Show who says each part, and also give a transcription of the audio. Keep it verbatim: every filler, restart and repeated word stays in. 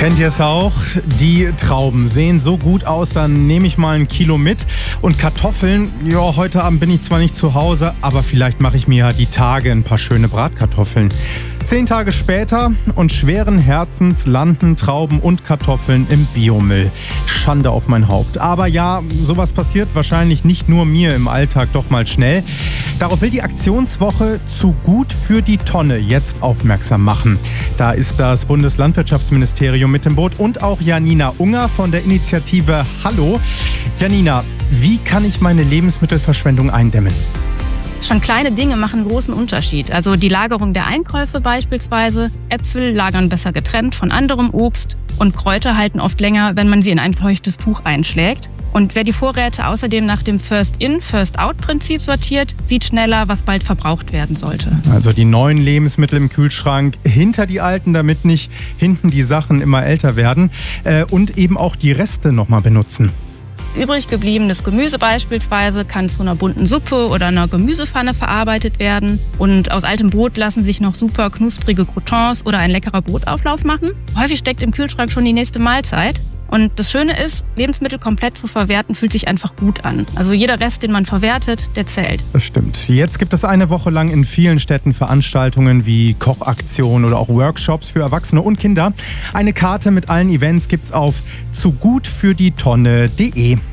Speaker 1: Kennt ihr es auch? Die Trauben sehen so gut aus, dann nehme ich mal ein Kilo mit. Und Kartoffeln, ja, heute Abend bin ich zwar nicht zu Hause, aber vielleicht mache ich mir ja die Tage ein paar schöne Bratkartoffeln. Zehn Tage später und schweren Herzens landen Trauben und Kartoffeln im Biomüll. Schande auf mein Haupt. Aber ja, sowas passiert wahrscheinlich nicht nur mir im Alltag doch mal schnell. Darauf will die Aktionswoche Zu gut für die Tonne jetzt aufmerksam machen. Da ist das Bundeslandwirtschaftsministerium mit im Boot und auch Janina Unger von der Initiative Hallo. Janina, wie kann ich meine Lebensmittelverschwendung eindämmen?
Speaker 2: Schon kleine Dinge machen einen großen Unterschied. Also die Lagerung der Einkäufe beispielsweise. Äpfel lagern besser getrennt von anderem Obst und Kräuter halten oft länger, wenn man sie in ein feuchtes Tuch einschlägt. Und wer die Vorräte außerdem nach dem First-in, First-out-Prinzip sortiert, sieht schneller, was bald verbraucht werden sollte.
Speaker 1: Also die neuen Lebensmittel im Kühlschrank hinter die alten, damit nicht hinten die Sachen immer älter werden. Äh, und eben auch die Reste nochmal benutzen.
Speaker 2: Übrig gebliebenes Gemüse beispielsweise kann zu einer bunten Suppe oder einer Gemüsepfanne verarbeitet werden. Und aus altem Brot lassen sich noch super knusprige Croutons oder ein leckerer Brotauflauf machen. Häufig steckt im Kühlschrank schon die nächste Mahlzeit. Und das Schöne ist, Lebensmittel komplett zu verwerten, fühlt sich einfach gut an. Also jeder Rest, den man verwertet, der zählt.
Speaker 1: Das stimmt. Jetzt gibt es eine Woche lang in vielen Städten Veranstaltungen wie Kochaktionen oder auch Workshops für Erwachsene und Kinder. Eine Karte mit allen Events gibt's auf zu gut für die Tonne punkt de.